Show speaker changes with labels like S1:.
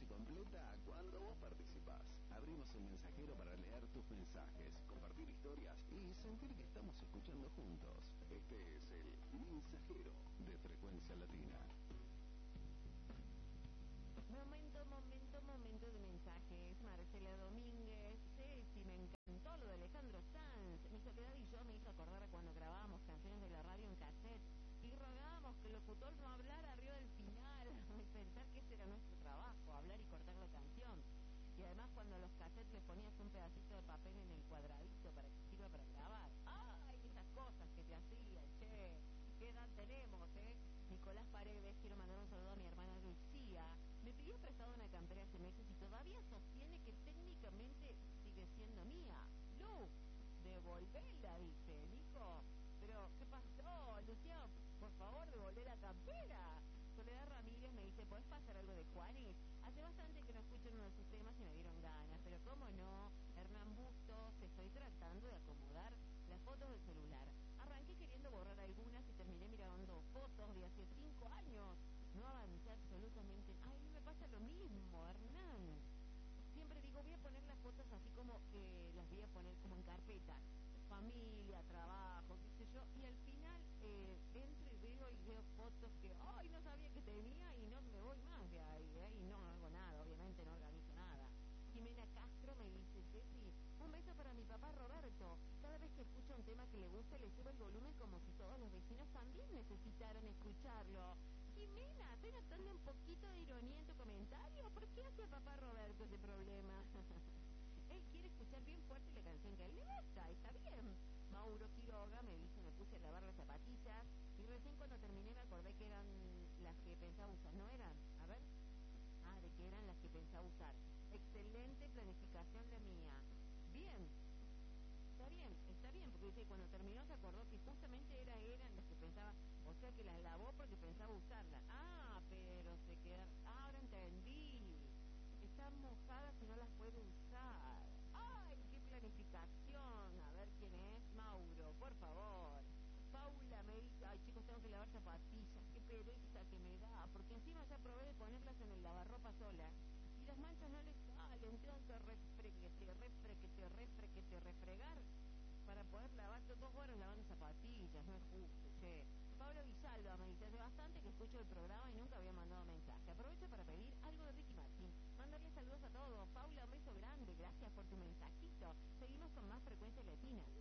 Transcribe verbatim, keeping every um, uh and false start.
S1: se completa cuando vos participás. Abrimos el mensajero para leer tus mensajes, compartir historias y sentir que estamos escuchando juntos. Este es el Mensajero de Frecuencia Latina.
S2: Momento, momento, momento de mensajes. Marcela Domínguez, Ceci, me encantó lo de Alejandro Sanz. Mi soledad y yo me hizo acordar a cuando grabábamos canciones de la radio en cassette y rogábamos que el locutor no hablara arriba del final y pensar que ese era nuestro trabajo, hablar y cortar la canción. Y además cuando a los cassettes les ponías un pedacito de papel en el cuadradito para que sirva para grabar. ¡Ay, esas cosas que te hacían, che! ¿Qué edad tenemos, eh? Nicolás Paredes, quiero mandar un saludo a mi hermana Lucía. Me pidió prestado una campera hace meses y todavía sostiene que técnicamente sigue siendo mía. Lu, devolvela, dice, Nico. Pero, ¿qué pasó, Lucía? Por favor, devolvé la campera. Soledad Ramírez me dice, ¿podés pasar algo de Juanes? Hace bastante que no escucho uno de sus temas y me dieron ganas, pero cómo no. Hernán Bustos, estoy tratando de acomodar las fotos del celular. Arranqué queriendo borrar algunas y terminé mirando fotos de hace cinco años. No avancé absolutamente. Ay, me pasa lo mismo, Hernán. Siempre digo, voy a poner las fotos así como que las voy a poner como en carpetas. Familia, trabajo, qué sé yo. Y al final eh, entro y veo y veo fotos que, ay, no sabía que tenía y no me voy más de ahí. ¿eh? Y no hago nada, obviamente no organizo nada. Jimena Castro me dice, Ceci, un beso para mi papá Roberto. Cada vez que escucha un tema que le gusta, le sube el volumen como si todos los vecinos también necesitaran escucharlo. Jimena, estoy notando un poquito de ironía en tu comentario. ¿Por qué hace a papá Roberto ese problema? Él quiere escuchar bien fuerte la canción que a él le gusta, está bien. Mauro Quiroga me dice, me puse a lavar las zapatillas y recién cuando terminé me acordé que eran las que pensaba usar. ¿No eran? A ver. Ah, de que eran las que pensaba usar. Excelente planificación la mía. Bien. Está bien, está bien, porque dice, cuando terminó se acordó que justamente era, eran las que pensaba, o sea que las lavó porque pensaba usarlas. Ah, pero se quedan, ah, ahora entendí. Están mojadas y no las puede usar. ¡Ay, qué planificación! A ver quién es. Mauro, por favor. Paula me dice, ay chicos, tengo que lavar zapatillas. Qué pereza que me da. Porque encima ya probé de ponerlas en el lavarropa sola. Y las manchas no les salen. Tengo que refrequete, refrequete, refrequete, refregar para poder lavar dos horas lavando zapatillas. No es justo, che. Pablo Villalba me dice, hace bastante que escucho el programa y nunca había mandado mensaje. Aprovecho para pedir algo de Ricky Martin. Mandarle saludos a todos. Paula, un beso grande. Gracias por tu mensajito. Seguimos con más Frecuencia Latina.